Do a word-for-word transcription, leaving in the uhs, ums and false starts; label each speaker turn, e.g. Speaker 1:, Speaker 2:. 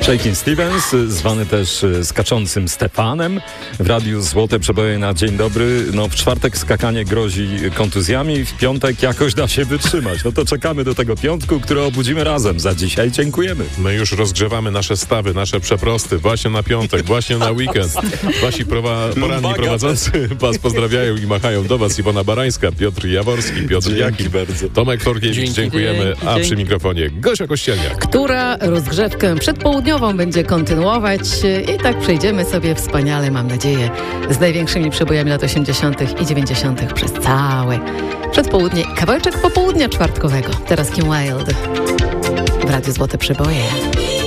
Speaker 1: Shakin' Stevens, zwany też skaczącym Stefanem w Radiu Złote Przeboje na dzień dobry. No w czwartek skakanie grozi kontuzjami, w piątek jakoś da się wytrzymać. No to czekamy do tego piątku, który obudzimy razem. Za dzisiaj dziękujemy.
Speaker 2: My już rozgrzewamy nasze stawy, nasze przeprosty właśnie na piątek, właśnie na weekend. Wasi prowa- poranni prowadzący was pozdrawiają i machają do was Iwona Barańska, Piotr Jaworski, Piotr Jaki,
Speaker 1: bardzo.
Speaker 2: Tomek Torkiewicz,
Speaker 3: Dzięki.
Speaker 2: dziękujemy,
Speaker 3: Dzięki,
Speaker 2: a przy
Speaker 3: dzięki.
Speaker 2: mikrofonie Gosia Kościelniak.
Speaker 4: Która rozgrzewkę przedpołudniową będzie kontynuować i tak przejdziemy sobie wspaniale, mam nadzieję, z największymi przebojami lat osiemdziesiątych i dziewięćdziesiątych przez całe przedpołudnie i kawałeczek popołudnia czwartkowego. Teraz Kim Wilde w Radiu Złote Przeboje.